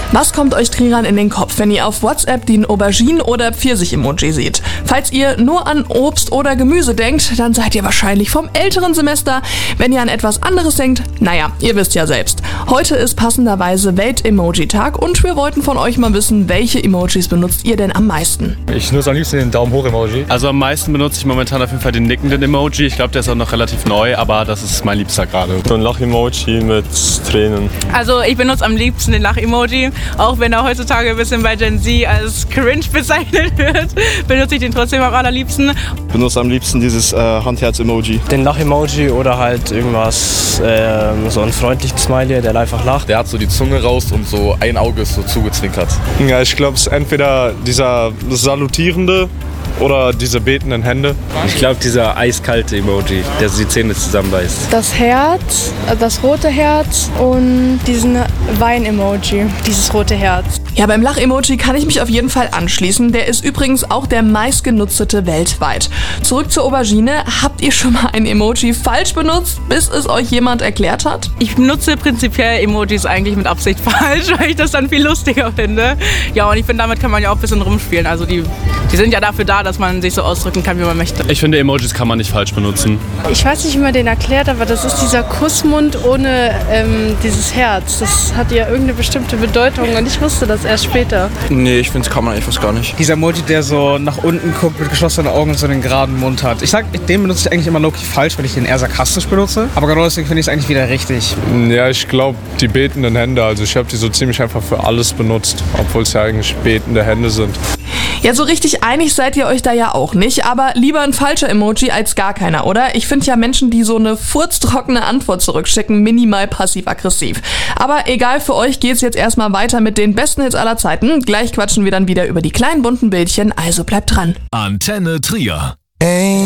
Was kommt euch Triran in den Kopf, wenn ihr auf WhatsApp den Auberginen- oder Pfirsich-Emoji seht? Falls ihr nur an Obst oder Gemüse denkt, dann seid ihr wahrscheinlich vom älteren Semester. Wenn ihr an etwas anderes denkt, naja, ihr wisst ja selbst. Heute ist passenderweise Welt-Emoji-Tag und wir wollten von euch mal wissen, welche Emojis benutzt ihr denn am meisten? Ich nutze am liebsten den Daumen-hoch-Emoji. Also am meisten benutze ich momentan auf jeden Fall den nickenden Emoji. Ich glaube, der ist auch noch relativ neu, aber das ist mein Liebster gerade. So ein Lach-Emoji mit Tränen. Also ich benutze am liebsten den Lach-Emoji. Auch wenn er heutzutage ein bisschen bei Gen Z als cringe bezeichnet wird, benutze ich den trotzdem am allerliebsten. Ich benutze am liebsten dieses Handherz-Emoji. Den Lach-Emoji oder halt irgendwas, so einen freundlichen Smiley, der einfach lacht. Der hat so die Zunge raus und so ein Auge ist so zugezwinkert. Ja, ich glaube, es ist entweder dieser salutierende oder diese betenden Hände. Ich glaube, dieser eiskalte Emoji, der so die Zähne zusammenbeißt. Das Herz, das rote Herz und diesen Wein-Emoji, dieses rote Herz. Ja, beim Lach-Emoji kann ich mich auf jeden Fall anschließen. Der ist übrigens auch der meistgenutzte weltweit. Zurück zur Aubergine. Habt ihr schon mal ein Emoji falsch benutzt, bis es euch jemand erklärt hat? Ich nutze prinzipiell Emojis eigentlich mit Absicht falsch, weil ich das dann viel lustiger finde. Ja, und ich finde, damit kann man ja auch ein bisschen rumspielen. Also die sind ja dafür da, dass man sich so ausdrücken kann, wie man möchte. Ich finde, Emojis kann man nicht falsch benutzen. Ich weiß nicht, wie man den erklärt, aber das ist dieser Kussmund ohne dieses Herz. Das hat ja irgendeine bestimmte Bedeutung und ich wusste das erst später. Nee, ich finde, das kann man eigentlich fast gar nicht. Dieser Emoji, der so nach unten guckt, mit geschlossenen Augen und so einen geraden Mund hat. Ich sag, den benutze ich eigentlich immer low-key falsch, weil ich den eher sarkastisch benutze. Aber genau deswegen finde ich es eigentlich wieder richtig. Ja, ich glaube, die betenden Hände. Also ich habe die so ziemlich einfach für alles benutzt, obwohl es ja eigentlich betende Hände sind. Ja, so richtig einig seid ihr euch da ja auch nicht, aber lieber ein falscher Emoji als gar keiner, oder? Ich finde ja Menschen, die so eine furztrockene Antwort zurückschicken, minimal passiv-aggressiv. Aber egal, für euch geht's jetzt erstmal weiter mit den besten Hits aller Zeiten. Gleich quatschen wir dann wieder über die kleinen bunten Bildchen, also bleibt dran. Antenne Trier.